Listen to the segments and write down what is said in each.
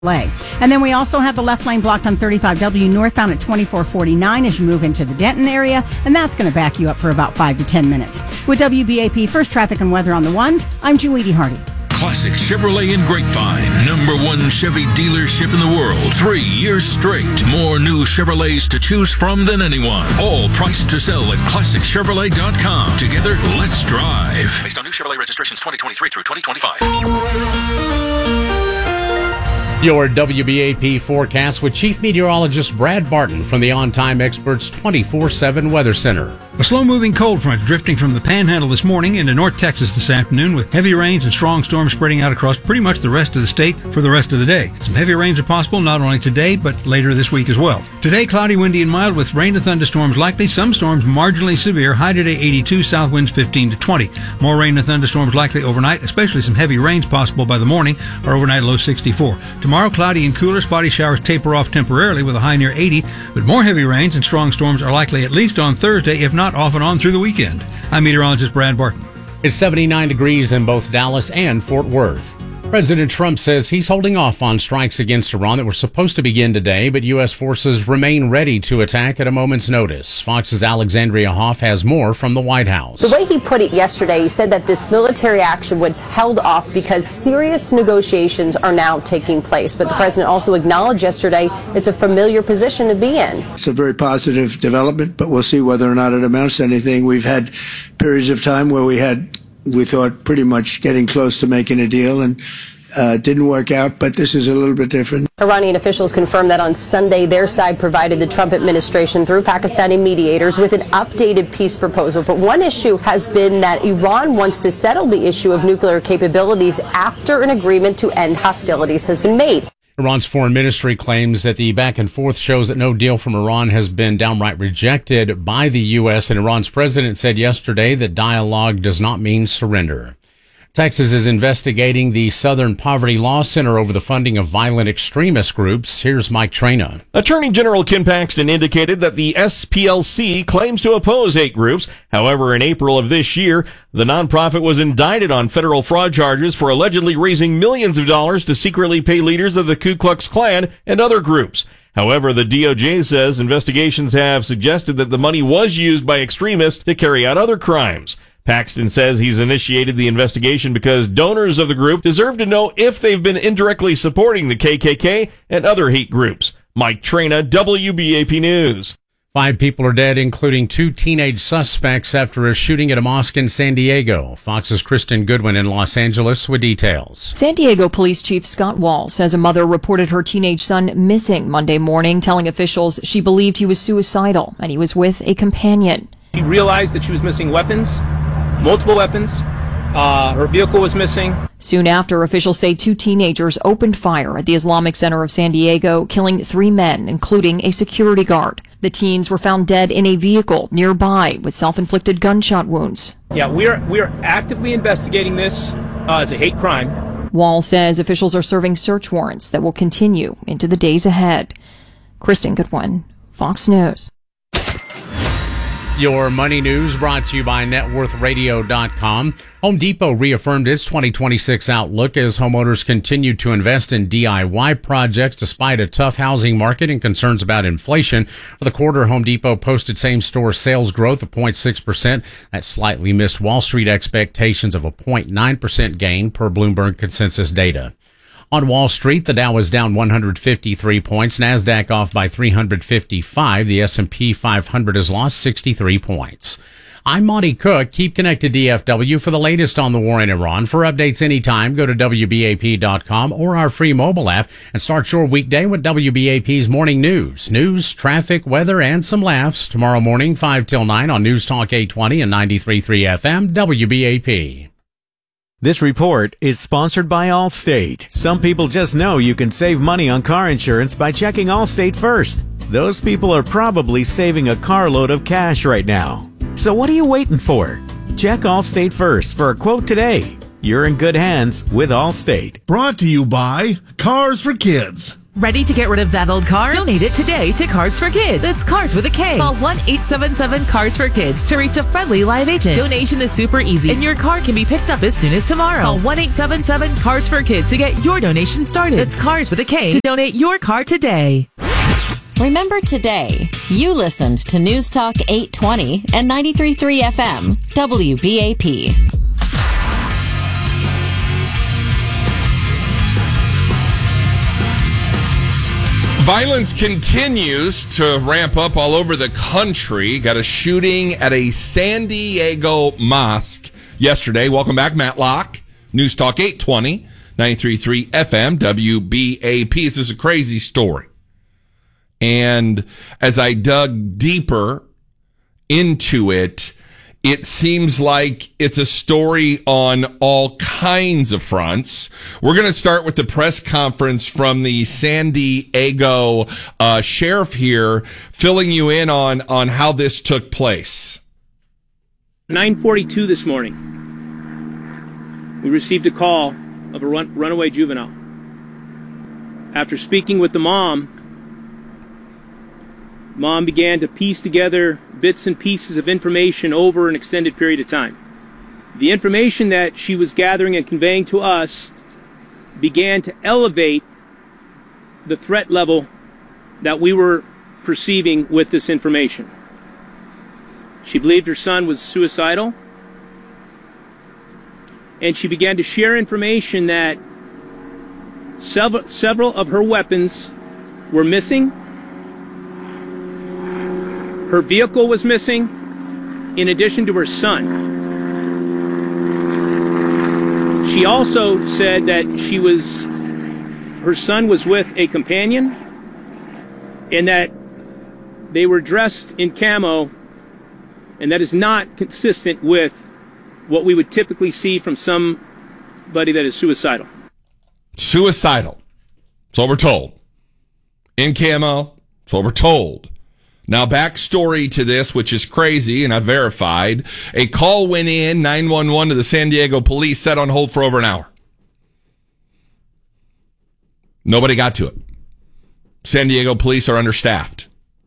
And then we also have the left lane blocked on 35W northbound at 2449 as you move into the Denton area, and that's going to back you up for about 5 to 10 minutes. With WBAP First Traffic and Weather on the ones, I'm Julie D. Hardy. Classic Chevrolet in Grapevine, #1 Chevy dealership in the world, 3 years straight. More new Chevrolets to choose from than anyone. All priced to sell at ClassicChevrolet.com. Together, let's drive. Based on new Chevrolet registrations 2023 through 2025. Your WBAP forecast with Chief Meteorologist Brad Barton from the On Time Experts 24/7 Weather Center. A slow-moving cold front drifting from the Panhandle this morning into North Texas this afternoon with heavy rains and strong storms spreading out across pretty much the rest of the state for the rest of the day. Some heavy rains are possible not only today but later this week as well. Today, cloudy, windy, and mild with rain and thunderstorms likely. Some storms marginally severe. High today 82, south winds 15 to 20. More rain and thunderstorms likely overnight, especially some heavy rains possible by the morning. Our overnight low 64. Tomorrow, cloudy and cooler. Spotty showers taper off temporarily with a high near 80, but more heavy rains and strong storms are likely at least on Thursday, if not off and on through the weekend. I'm meteorologist Brad Barton. It's 79 degrees in both Dallas and Fort Worth. President Trump says he's holding off on strikes against Iran that were supposed to begin today, but U.S. forces remain ready to attack at a moment's notice. Fox's Alexandria Hoff has more from the White House. The way he put it yesterday, he said that this military action was held off because serious negotiations are now taking place. But the president also acknowledged yesterday it's a familiar position to be in. It's a very positive development, but we'll see whether or not it amounts to anything. We've had periods of time where we thought pretty much getting close to making a deal, and didn't work out, but this is a little bit different. Iranian officials confirmed that on Sunday their side provided the Trump administration through Pakistani mediators with an updated peace proposal. But one issue has been that Iran wants to settle the issue of nuclear capabilities after an agreement to end hostilities has been made. Iran's foreign ministry claims that the back and forth shows that no deal from Iran has been downright rejected by the U.S., and Iran's president said yesterday that dialogue does not mean surrender. Texas is investigating the Southern Poverty Law Center over the funding of violent extremist groups. Here's Mike Trena. Attorney General Ken Paxton indicated that the SPLC claims to oppose hate groups. However, in April of this year, the nonprofit was indicted on federal fraud charges for allegedly raising millions of dollars to secretly pay leaders of the Ku Klux Klan and other groups. However, the DOJ says investigations have suggested that the money was used by extremists to carry out other crimes. Paxton says he's initiated the investigation because donors of the group deserve to know if they've been indirectly supporting the KKK and other hate groups. Mike Trena, WBAP News. 5 people are dead, including 2 teenage suspects after a shooting at a mosque in San Diego. Fox's Kristen Goodwin in Los Angeles with details. San Diego Police Chief Scott Wall says a mother reported her teenage son missing Monday morning, telling officials she believed he was suicidal and he was with a companion. She realized that she was missing weapons, multiple weapons. Her vehicle was missing. Soon after, officials say 2 teenagers opened fire at the Islamic Center of San Diego, killing 3 men, including a security guard. The teens were found dead in a vehicle nearby with self-inflicted gunshot wounds. Yeah, we are actively investigating this as a hate crime. Wall says officials are serving search warrants that will continue into the days ahead. Kristen Goodwin, Fox News. Your money news brought to you by NetWorthRadio.com. Home Depot reaffirmed its 2026 outlook as homeowners continue to invest in DIY projects despite a tough housing market and concerns about inflation. For the quarter, Home Depot posted same-store sales growth of 0.6%. That slightly missed Wall Street expectations of a 0.9% gain per Bloomberg consensus data. On Wall Street, the Dow was down 153 points, NASDAQ off by 355. The S&P 500 has lost 63 points. I'm Monty Cook. Keep connected to DFW for the latest on the war in Iran. For updates anytime, go to WBAP.com or our free mobile app and start your weekday with WBAP's Morning News. News, traffic, weather, and some laughs tomorrow morning, 5 till 9 on News Talk 820 and 93.3 FM, WBAP. This report is sponsored by Allstate. Some people just know you can save money on car insurance by checking Allstate first. Those people are probably saving a carload of cash right now. So what are you waiting for? Check Allstate first for a quote today. You're in good hands with Allstate. Brought to you by Cars for Kids. Ready to get rid of that old car? Donate it today to Cars for Kids. That's Cars with a K. Call 1-877-CARS for Kids to reach a friendly live agent. Donation is super easy, and your car can be picked up as soon as tomorrow. Call 1-877-CARS for Kids to get your donation started. That's Cars with a K to donate your car today. Remember today, you listened to News Talk 820 and 93.3 FM, WBAP. Violence continues to ramp up all over the country. Got a shooting at a San Diego mosque yesterday. Welcome back, Matt Locke. News Talk 820, 93.3 FM, WBAP. This is a crazy story. And as I dug deeper into it, it seems like it's a story on all kinds of fronts. We're going to start with the press conference from the San Diego sheriff here, filling you in on how this took place. 9:42 this morning, we received a call of a runaway juvenile. After speaking with the mom began to piece together bits and pieces of information over an extended period of time. The information that she was gathering and conveying to us began to elevate the threat level that we were perceiving with this information. She believed her son was suicidal, and she began to share information that several of her weapons were missing. Her vehicle was missing, in addition to her son. She also said that her son was with a companion, and that they were dressed in camo, and that is not consistent with what we would typically see from somebody that is suicidal. Suicidal. That's what we're told. In camo. That's what we're told. Now, backstory to this, which is crazy, and I verified, a call went in, 911 to the San Diego police, set on hold for over an hour. Nobody got to it. San Diego police are understaffed.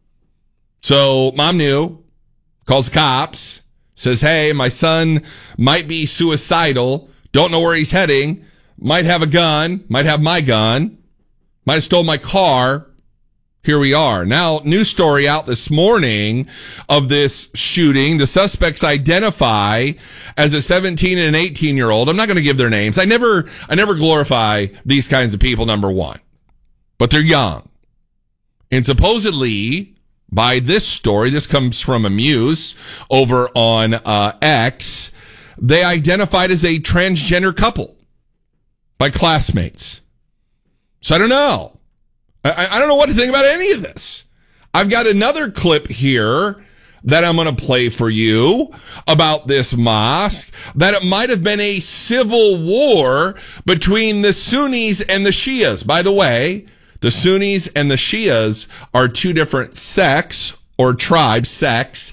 So, mom knew, calls the cops, says, hey, my son might be suicidal, don't know where he's heading, might have a gun, might have my gun, might have stole my car. Here we are. Now, news story out this morning of this shooting. The suspects identify as a 17 and an 18-year-old. I'm not going to give their names. I never glorify these kinds of people, number one. But they're young. And supposedly, by this story, this comes from Amuse over on X, they identified as a transgender couple by classmates. So I don't know. I don't know what to think about any of this. I've got another clip here that I'm going to play for you about this mosque, that it might have been a civil war between the Sunnis and the Shias. By the way, the Sunnis and the Shias are two different sects or tribes, sects,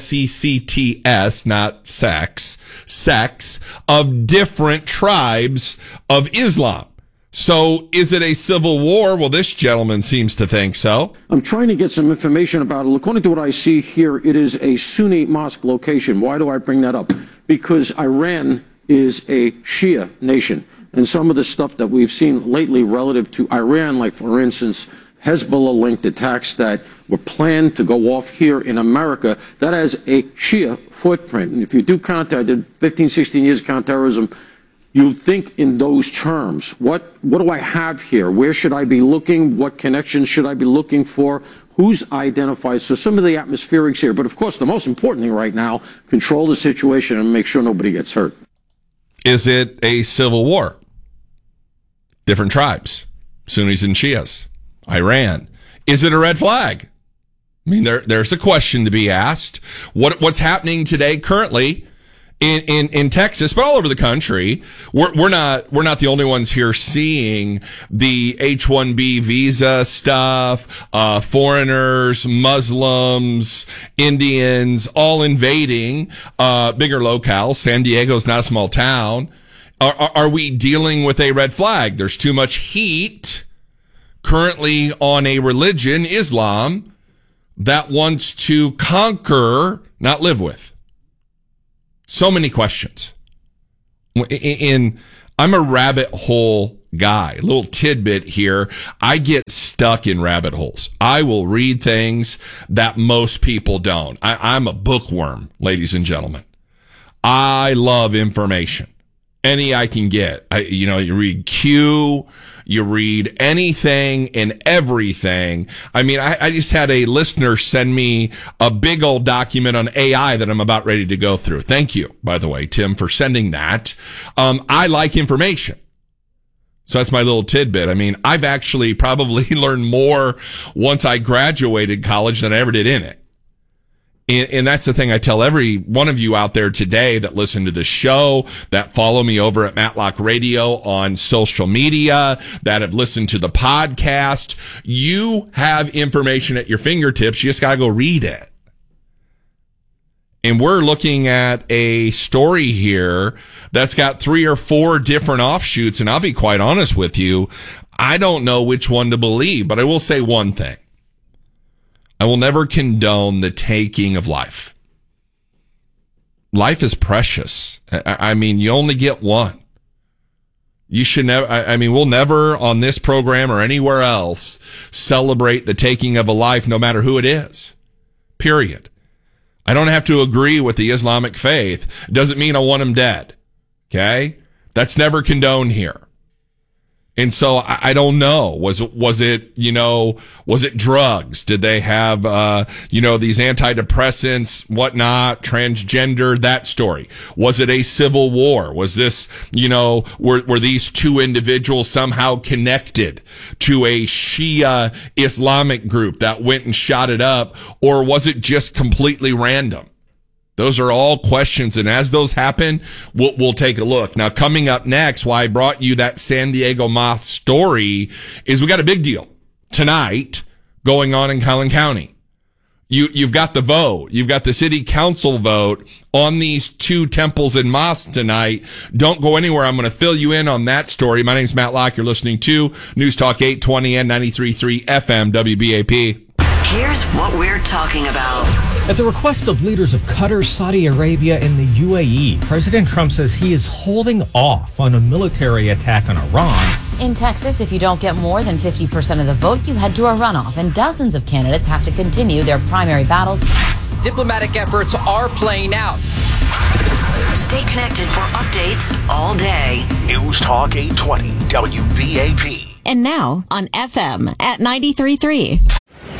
S-E-C-T-S, not sex, sects of different tribes of Islam. So is it a civil war? Well, this gentleman seems to think so. I'm trying to get some information about it. According to what I see here, it is a Sunni mosque location. Why do I bring that up? Because Iran is a Shia nation. And some of the stuff that we've seen lately relative to Iran, like, for instance, Hezbollah-linked attacks that were planned to go off here in America, that has a Shia footprint. And if you do counter, I did 15, 16 years of counterterrorism, you think in those terms. What do I have here? Where should I be looking? What connections should I be looking for? Who's identified? So some of the atmospherics here. But, of course, the most important thing right now, control the situation and make sure nobody gets hurt. Is it a civil war? Different tribes, Sunnis and Shias, Iran. Is it a red flag? I mean, there's a question to be asked. What's happening today currently in Texas, but all over the country? We're not the only ones here seeing the H-1B visa stuff, foreigners, Muslims, Indians, all invading bigger locales. San Diego's not a small town. Are we dealing with a red flag? There's too much heat currently on a religion, Islam, that wants to conquer, not live with? So many questions. I'm a rabbit hole guy. Little tidbit here. I get stuck in rabbit holes. I will read things that most people don't. I'm a bookworm, ladies and gentlemen. I love information. Any I can get. You read Q, you read anything and everything. I mean, I just had a listener send me a big old document on AI that I'm about ready to go through. Thank you, by the way, Tim, for sending that. I like information. So that's my little tidbit. I mean, I've actually probably learned more once I graduated college than I ever did in it. And that's the thing I tell every one of you out there today that listen to the show, that follow me over at Matlock Radio on social media, that have listened to the podcast. You have information at your fingertips. You just got to go read it. And we're looking at a story here that's got 3 or 4 different offshoots. And I'll be quite honest with you, I don't know which one to believe, but I will say one thing. I will never condone the taking of life. Life is precious. I mean, you only get one. You should never, we'll never on this program or anywhere else celebrate the taking of a life, no matter who it is. Period. I don't have to agree with the Islamic faith. It doesn't mean I want them dead. Okay? That's never condoned here. And so I don't know. Was it drugs? Did they have, these antidepressants, whatnot, transgender, that story? Was it a civil war? Was this, were these two individuals somehow connected to a Shia Islamic group that went and shot it up? Or was it just completely random? Those are all questions, and as those happen, we'll take a look. Now, coming up next, why I brought you that San Diego mosque story is we got a big deal tonight going on in Collin County. You've got the vote. You've got the city council vote on these 2 temples and mosques tonight. Don't go anywhere. I'm going to fill you in on that story. My name's Matt Locke. You're listening to News Talk 820 and 93.3 FM WBAP. Here's what we're talking about. At the request of leaders of Qatar, Saudi Arabia, and the UAE, President Trump says he is holding off on a military attack on Iran. In Texas, if you don't get more than 50% of the vote, you head to a runoff, and dozens of candidates have to continue their primary battles. Diplomatic efforts are playing out. Stay connected for updates all day. News Talk 820 WBAP. And now on FM at 93.3.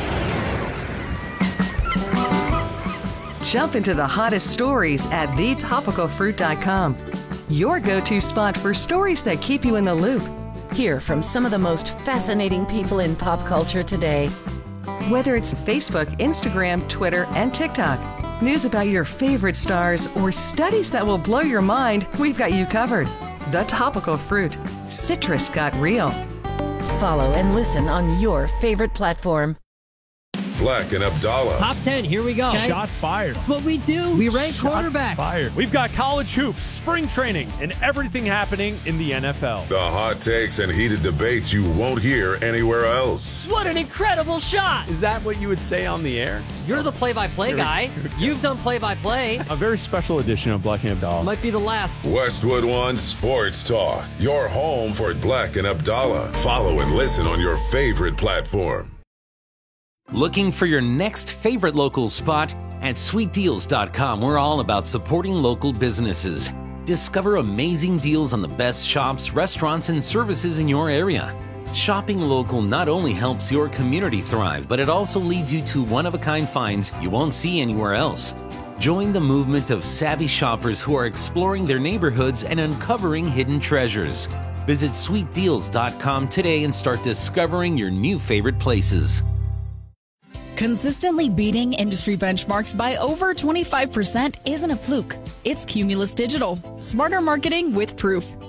Jump into the hottest stories at thetopicalfruit.com. Your go-to spot for stories that keep you in the loop. Hear from some of the most fascinating people in pop culture today. Whether it's Facebook, Instagram, Twitter, and TikTok, news about your favorite stars, or studies that will blow your mind, we've got you covered. The Topical Fruit. Citrus got real. Follow and listen on your favorite platform. Black and Abdallah. Top 10, here we go. Okay. Shots fired. That's what we do. We rank quarterbacks. Fired. We've got college hoops, spring training, and everything happening in the NFL. The hot takes and heated debates you won't hear anywhere else. What an incredible shot. Is that what you would say on the air? You're the play-by-play guy. You've done play-by-play. A very special edition of Black and Abdallah. Might be the last. Westwood One Sports Talk. Your home for Black and Abdallah. Follow and listen on your favorite platform. Looking for your next favorite local spot? At sweetdeals.com, we're all about supporting local businesses. Discover amazing deals on the best shops, restaurants, and services in your area. Shopping local not only helps your community thrive, but it also leads you to one-of-a-kind finds you won't see anywhere else. Join the movement of savvy shoppers who are exploring their neighborhoods and uncovering hidden treasures. Visit sweetdeals.com today and start discovering your new favorite places. Consistently beating industry benchmarks by over 25% isn't a fluke. It's Cumulus Digital. Smarter marketing with proof.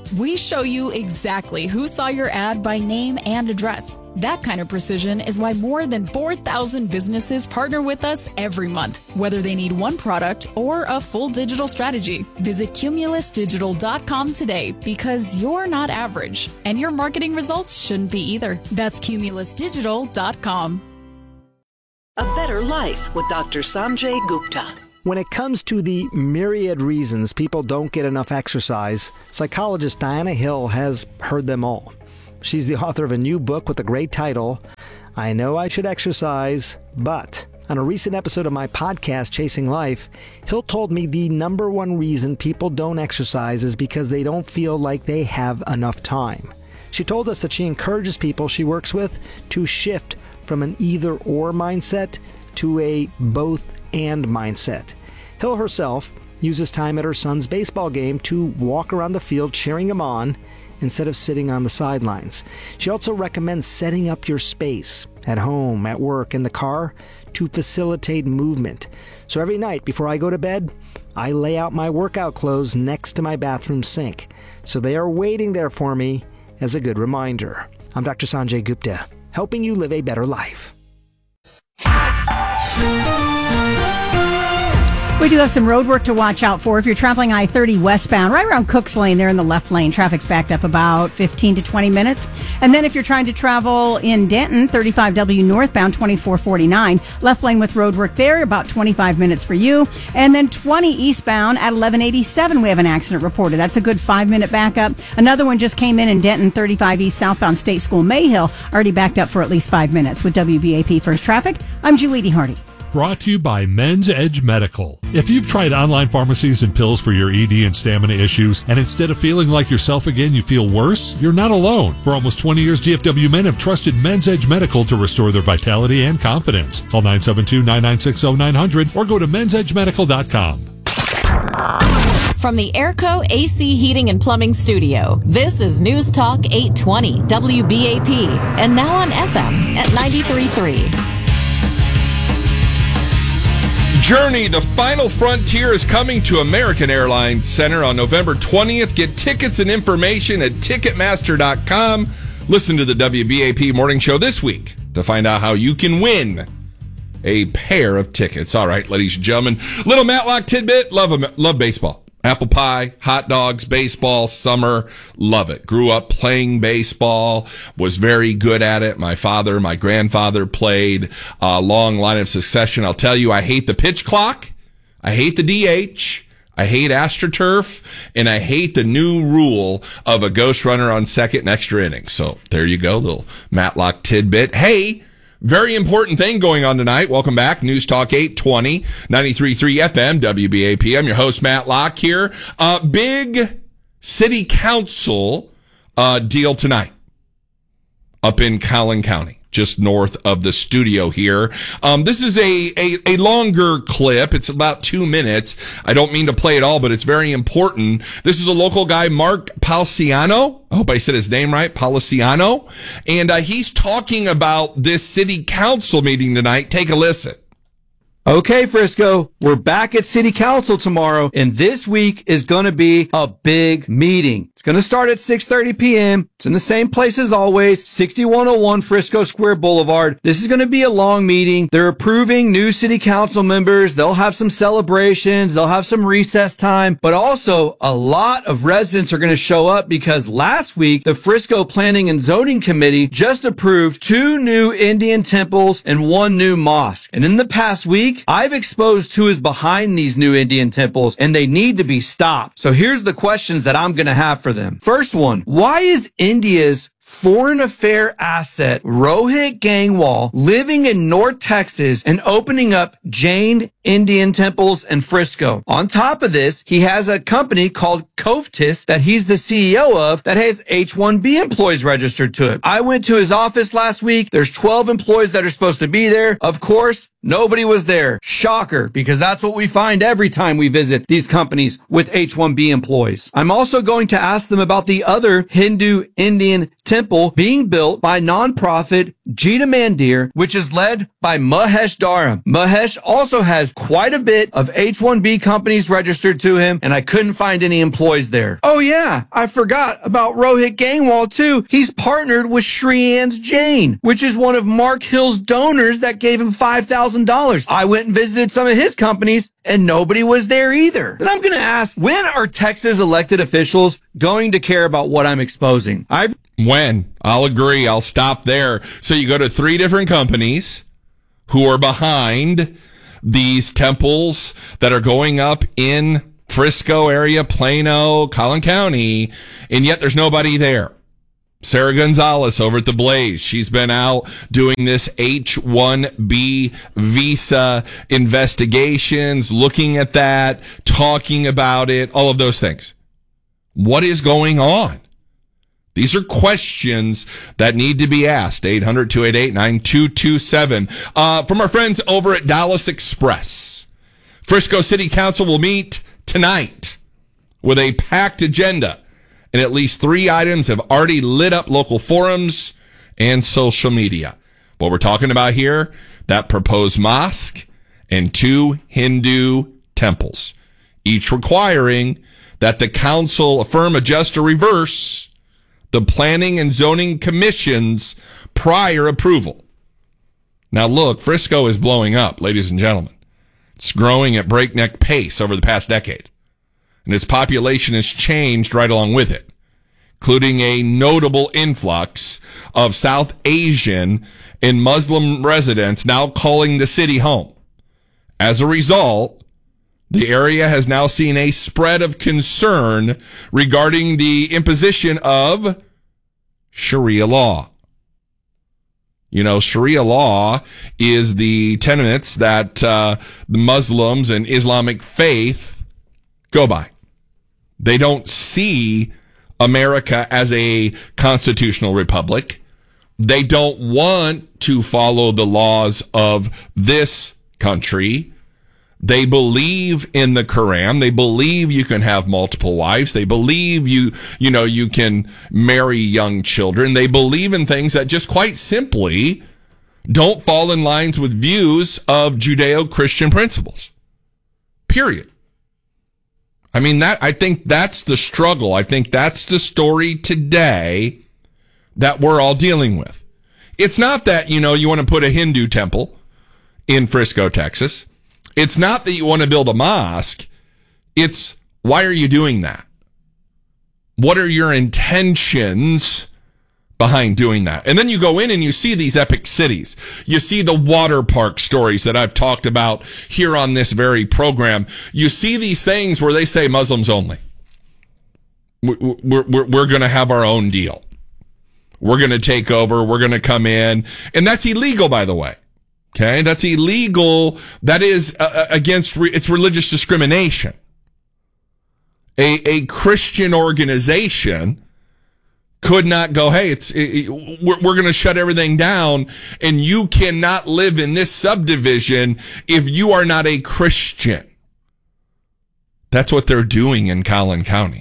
We show you exactly who saw your ad by name and address. That kind of precision is why more than 4,000 businesses partner with us every month, whether they need one product or a full digital strategy. Visit cumulusdigital.com today because you're not average, and your marketing results shouldn't be either. That's cumulusdigital.com. A Better Life with Dr. Sanjay Gupta. When it comes to the myriad reasons people don't get enough exercise, psychologist Diana Hill has heard them all. She's the author of a new book with a great title, I Know I Should Exercise, But. On a recent episode of my podcast, Chasing Life, Hill told me the number one reason people don't exercise is because they don't feel like they have enough time. She told us that she encourages people she works with to shift from an either-or mindset to a both-and mindset. Hill herself uses time at her son's baseball game to walk around the field cheering him on instead of sitting on the sidelines. She also recommends setting up your space at home, at work, in the car to facilitate movement. So every night before I go to bed, I lay out my workout clothes next to my bathroom sink. So they are waiting there for me as a good reminder. I'm Dr. Sanjay Gupta, helping you live a better life. We do have some road work to watch out for. If you're traveling I-30 westbound, right around Cook's Lane, there in the left lane, traffic's backed up about 15 to 20 minutes. And then if you're trying to travel in Denton, 35W northbound, 2449, left lane with road work there, about 25 minutes for you. And then 20 eastbound at 1187, we have an accident reported. That's a good 5-minute backup. Another one just came in Denton, 35 east southbound State School, Mayhill, already backed up for at least 5 minutes. With WBAP First Traffic, I'm Julie Hardy. Brought to you by Men's Edge Medical. If you've tried online pharmacies and pills for your ED and stamina issues, and instead of feeling like yourself again, you feel worse, you're not alone. For almost 20 years, DFW men have trusted Men's Edge Medical to restore their vitality and confidence. Call 972-996-0900 or go to mensedgemedical.com. From the Airco AC Heating and Plumbing Studio, this is News Talk 820 WBAP, and now on FM at 93.3. Journey, the final frontier, is coming to American Airlines Center on November 20th. Get tickets and information at Ticketmaster.com. Listen to the WBAP Morning Show this week to find out how you can win a pair of tickets. All right, ladies and gentlemen, little Matlock tidbit. Love baseball. Apple pie, hot dogs, baseball, summer, love it. Grew up playing baseball, was very good at it. My father, my grandfather played a long line of succession. I'll tell you, I hate the pitch clock. I hate the DH. I hate AstroTurf. And I hate the new rule of a ghost runner on second and extra innings. So there you go, little Matlock tidbit. Hey, very important thing going on tonight. Welcome back. News Talk 820, 93.3 FM, WBAP. I'm your host, Matt Locke here. Big city council deal tonight up in Collin County, just north of the studio here. This is a longer clip. It's about 2 minutes. I don't mean to play it all, but it's very important. This is a local guy, Mark Palciano. I hope I said his name right, Palciano. And he's talking about this city council meeting tonight. Take a listen. Okay, Frisco, we're back at City Council tomorrow, and this week is going to be a big meeting. It's going to start at 6:30 p.m. It's in the same place as always, 6101 Frisco Square Boulevard. This is going to be a long meeting. They're approving new City Council members. They'll have some celebrations. They'll have some recess time, but also a lot of residents are going to show up because last week, the Frisco Planning and Zoning Committee just approved 2 new Indian temples and 1 new mosque. And in the past week, I've exposed who is behind these new Indian temples, and they need to be stopped. So here's the questions that I'm going to have for them. First one, why is India's foreign affair asset Rohit Gangwal living in North Texas and opening up Jain Indian temples in Frisco? On top of this, he has a company called Coftis that he's the CEO of that has H-1B employees registered to it. I went to his office last week. There's 12 employees that are supposed to be there. Of course, nobody was there. Shocker, because that's what we find every time we visit these companies with H-1B employees. I'm also going to ask them about the other Hindu Indian temple being built by nonprofit Gita Mandir, which is led by Mahesh Dharam. Mahesh also has quite a bit of H-1B companies registered to him, and I couldn't find any employees there. Oh yeah, I forgot about Rohit Gangwal too. He's partnered with Shreyan's Jain, which is one of Mark Hill's donors that gave him $5,000. I went and visited some of his companies, and nobody was there either. Then I'm going to ask, when are Texas elected officials going to care about what I'm exposing? When? I'll agree. I'll stop there. So you go to 3 different companies who are behind these temples that are going up in Frisco area, Plano, Collin County, and yet there's nobody there. Sarah Gonzalez over at The Blaze, she's been out doing this H-1B visa investigations, looking at that, talking about it, all of those things. What is going on? These are questions that need to be asked. 800-288-9227. From our friends over at Dallas Express. Frisco City Council will meet tonight with a packed agenda, and at least 3 items have already lit up local forums and social media. What we're talking about here, that proposed mosque and 2 Hindu temples, each requiring that the council affirm, adjust, or reverse the Planning and Zoning Commission's prior approval. Now look, Frisco is blowing up, ladies and gentlemen. It's growing at breakneck pace over the past decade, and its population has changed right along with it, including a notable influx of South Asian and Muslim residents now calling the city home. As a result, the area has now seen a spread of concern regarding the imposition of Sharia law. You know, Sharia law is the tenets that the Muslims and Islamic faith go by. They don't see America as a constitutional republic. They don't want to follow the laws of this country. They believe in the Quran. They believe you can have multiple wives. They believe you can marry young children. They believe in things that just quite simply don't fall in lines with views of Judeo-Christian principles. Period. I mean, I think that's the struggle. I think that's the story today that we're all dealing with. It's not that, you want to put a Hindu temple in Frisco, Texas. It's not that you want to build a mosque. It's, why are you doing that? What are your intentions behind doing that? And then you go in and you see these epic cities. You see the water park stories that I've talked about here on this very program. You see these things where they say Muslims only. We're going to have our own deal. We're going to take over. We're going to come in. And that's illegal, by the way. Okay, that's illegal. That is it's religious discrimination. A Christian organization could not go, hey, we're going to shut everything down, and you cannot live in this subdivision if you are not a Christian. That's what they're doing in Collin County.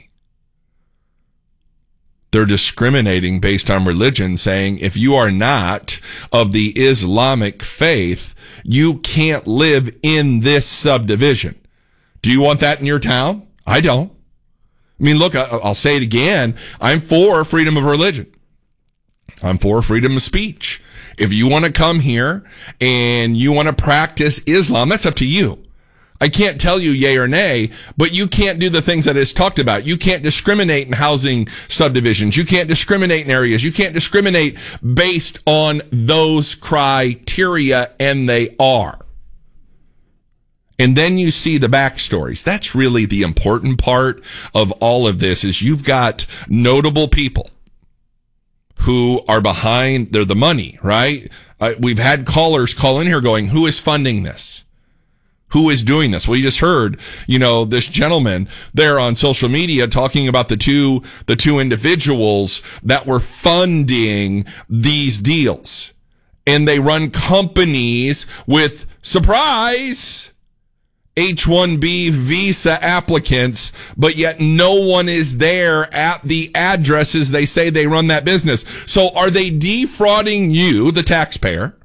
They're discriminating based on religion, saying if you are not of the Islamic faith, you can't live in this subdivision. Do you want that in your town? I don't. I mean, look, I'll say it again. I'm for freedom of religion. I'm for freedom of speech. If you want to come here and you want to practice Islam, that's up to you. I can't tell you yay or nay, but you can't do the things that is talked about. You can't discriminate in housing subdivisions. You can't discriminate in areas. You can't discriminate based on those criteria, and they are. And then you see the backstories. That's really the important part of all of this, is you've got notable people who are behind, they're the money, right? We've had callers call in here going, who is funding this? Who is doing this? Well, you just heard, this gentleman there on social media talking about the two individuals that were funding these deals. And they run companies with, surprise, H-1B visa applicants, but yet no one is there at the addresses they say they run that business. So are they defrauding you, the taxpayer,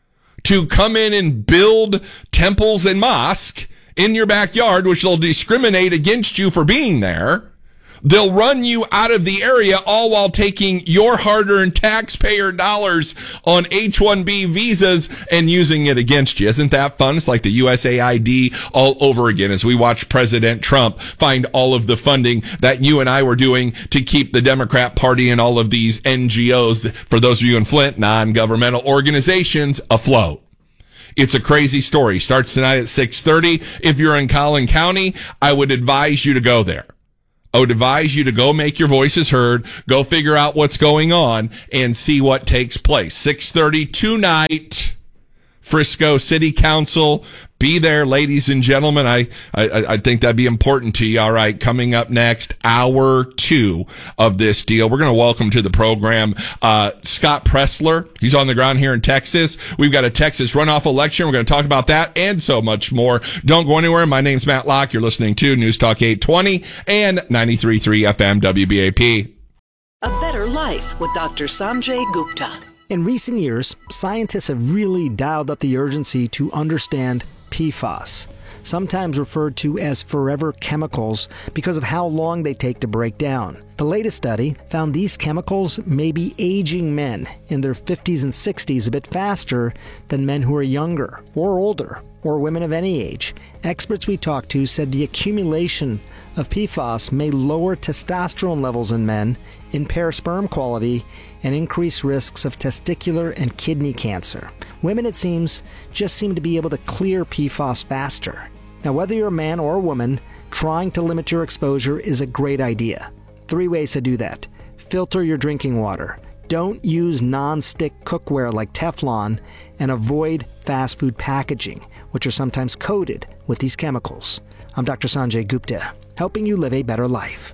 to come in and build temples and mosques in your backyard, which will discriminate against you for being there? They'll run you out of the area, all while taking your hard-earned taxpayer dollars on H-1B visas and using it against you. Isn't that fun? It's like the USAID all over again as we watch President Trump find all of the funding that you and I were doing to keep the Democrat Party and all of these NGOs, for those of you in Flint, non-governmental organizations, afloat. It's a crazy story. Starts tonight at 6:30. If you're in Collin County, I would advise you to go there. I would advise you to go make your voices heard, go figure out what's going on, and see what takes place. 6:30 tonight, Frisco City Council. Be there, ladies and gentlemen. I think that'd be important to you. All right, coming up next, hour 2 of this deal. We're going to welcome to the program Scott Pressler. He's on the ground here in Texas. We've got a Texas runoff election. We're going to talk about that and so much more. Don't go anywhere. My name's Matt Locke. You're listening to News Talk 820 and 93.3 FM WBAP. A Better Life with Dr. Sanjay Gupta. In recent years, scientists have really dialed up the urgency to understand PFAS, sometimes referred to as forever chemicals because of how long they take to break down. The latest study found these chemicals may be aging men in their 50s and 60s a bit faster than men who are younger or older, or women of any age. Experts we talked to said the accumulation of PFAS may lower testosterone levels in men, impair sperm quality, and increase risks of testicular and kidney cancer. Women, it seems, just seem to be able to clear PFAS faster. Now, whether you're a man or a woman, trying to limit your exposure is a great idea. 3 ways to do that. Filter your drinking water. Don't use non-stick cookware like Teflon, and avoid fast food packaging, which are sometimes coated with these chemicals. I'm Dr. Sanjay Gupta, helping you live a better life.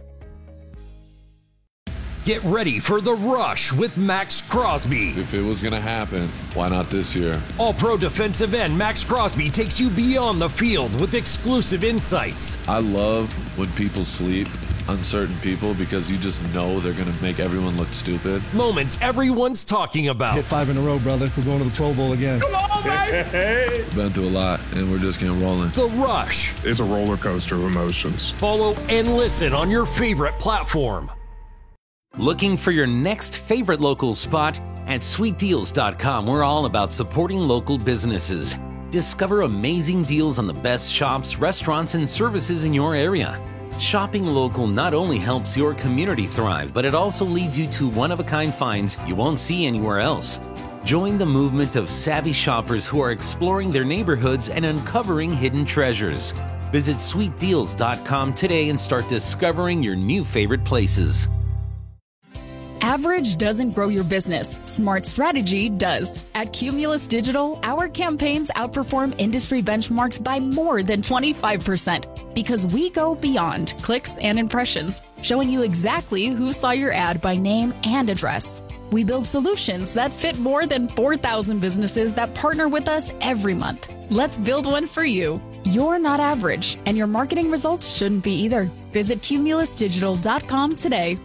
Get ready for The Rush with Max Crosby. If it was going to happen, why not this year? All-pro defensive end Max Crosby takes you beyond the field with exclusive insights. I love when people sleep, uncertain people, because you just know they're going to make everyone look stupid. Moments everyone's talking about. Hit 5 in a row, brother. We're going to the Pro Bowl again. Come on, baby! Been through a lot, and we're just getting rolling. The Rush. It's a roller coaster of emotions. Follow and listen on your favorite platform. Looking for your next favorite local spot? At sweetdeals.com, we're all about supporting local businesses. Discover amazing deals on the best shops, restaurants, and services in your area. Shopping local not only helps your community thrive, but it also leads you to one-of-a-kind finds you won't see anywhere else. Join the movement of savvy shoppers who are exploring their neighborhoods and uncovering hidden treasures. Visit sweetdeals.com today and start discovering your new favorite places. Average doesn't grow your business. Smart strategy does. At Cumulus Digital, our campaigns outperform industry benchmarks by more than 25% because we go beyond clicks and impressions, showing you exactly who saw your ad by name and address. We build solutions that fit more than 4,000 businesses that partner with us every month. Let's build one for you. You're not average, and your marketing results shouldn't be either. Visit cumulusdigital.com today.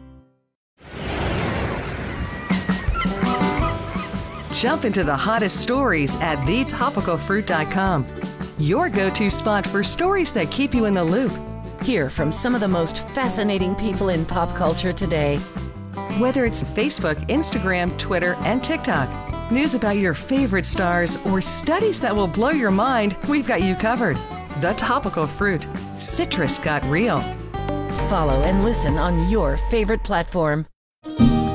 Jump into the hottest stories at thetopicalfruit.com. Your go-to spot for stories that keep you in the loop. Hear from some of the most fascinating people in pop culture today. Whether it's Facebook, Instagram, Twitter, and TikTok, news about your favorite stars, or studies that will blow your mind, we've got you covered. The Topical Fruit. Citrus got real. Follow and listen on your favorite platform.